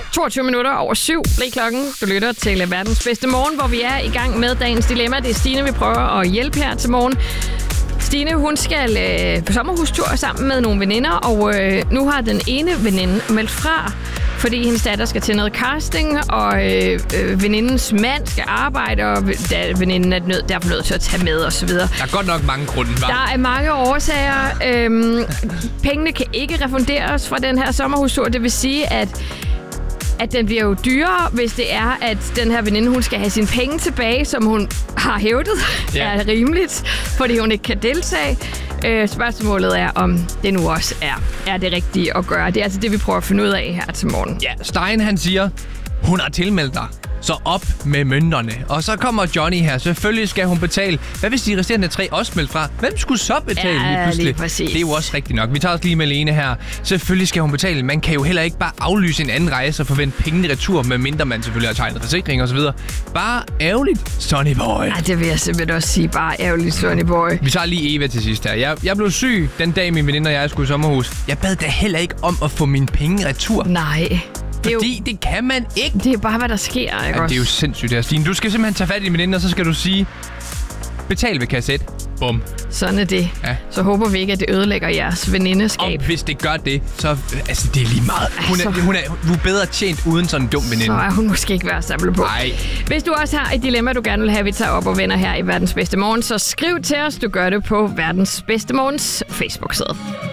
22 minutter over 7 blev klokken. Du lytter til verdens bedste morgen, hvor vi er i gang med dagens dilemma. Det er Stine, vi prøver at hjælpe her til morgen. Stine, hun skal på sommerhustur sammen med nogle veninder, og nu har den ene veninde meldt fra, fordi hendes datter skal til noget casting, og venindens mand skal arbejde, og veninden er derfor nødt til at tage med, osv. Der er godt nok mange grunde, hva'? Der er mange årsager. Pengene kan ikke refunderes fra den her sommerhustur. Det vil sige, at den bliver jo dyrere, hvis det er, at den her veninde, hun skal have sine penge tilbage, som hun har hævdet, er rimeligt, fordi hun ikke kan deltage. Spørgsmålet er, om det nu også er det rigtige at gøre. Det er altså det, vi prøver at finde ud af her til morgen. Ja, Stein han siger, hun har tilmeldt dig. Så op med mønterne. Og så kommer Johnny her. Selvfølgelig skal hun betale. Hvad hvis de resterende 3 også meldt fra? Hvem skulle så betale lige pludselig? Lige præcis. Det er jo også rigtigt nok. Vi tager os lige med Lene her. Selvfølgelig skal hun betale. Man kan jo heller ikke bare aflyse en anden rejse og forvente pengene retur, medmindre man selvfølgelig har tegnet forsikring osv. Bare ærgerligt, Sonny Boy. Ja, det vil jeg simpelthen også sige. Bare ærgerligt, Sonny Boy. Vi tager lige Eva til sidst her. Jeg blev syg den dag, min veninde og jeg skulle i sommerhus. Jeg bad da heller ikke om at få mine penge retur. Nej. Det kan man ikke. Det er bare, hvad der sker, ikke også? Det er jo sindssygt her, Stine. Du skal simpelthen tage fat i din veninde, og så skal du sige, betal ved kasse 1. Bum. Sådan er det. Ja. Så håber vi ikke, at det ødelægger jeres venindeskab. Og hvis det gør det, så det er lige meget. Du er bedre tjent uden sådan en dum veninde. Så er hun måske ikke værd at samle på. Nej. Hvis du også har et dilemma, du gerne vil have, vi tager op og vender her i Verdens Bedste Morgen, så skriv til os. Du gør det på Verdens Bedste Morgens Facebook-side.